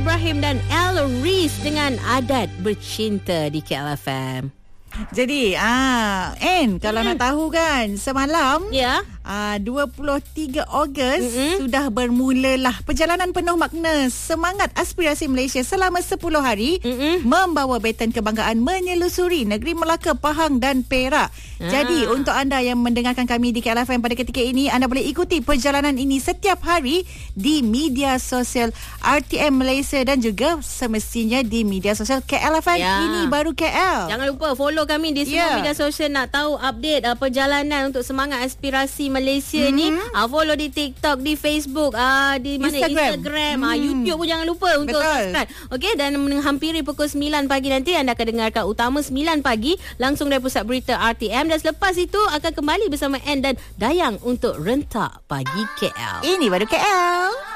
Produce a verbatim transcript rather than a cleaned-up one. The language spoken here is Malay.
Ibrahim dan El Reese dengan Adat Bercinta di K L F M. Jadi, ah, Anne, kalau hmm. nak tahu kan, semalam ya, ah, dua puluh tiga Ogos Mm-mm. sudah bermulalah perjalanan penuh makna Semangat Aspirasi Malaysia selama sepuluh hari Mm-mm. membawa beten kebanggaan menyelusuri negeri Melaka, Pahang dan Perak. Ah. Jadi, untuk anda yang mendengarkan kami di K L F M pada ketika ini, anda boleh ikuti perjalanan ini setiap hari di media sosial R T M Malaysia dan juga semestinya di media sosial K L F M. Ya. Ini baru K L. Jangan lupa follow kami di semua Yeah. media sosial. Nak tahu update uh, perjalanan untuk Semangat Aspirasi Malaysia Mm-hmm. ni, uh, follow di TikTok, di Facebook, uh, di mana Instagram, Instagram, mm. uh, YouTube pun jangan lupa untuk Betul. subscribe. Okey, dan menghampiri pukul sembilan pagi nanti anda akan dengarkan Utama sembilan pagi langsung dari Pusat Berita R T M, dan selepas itu akan kembali bersama Ann dan Dayang untuk Rentak Pagi K L. Ini baru K L.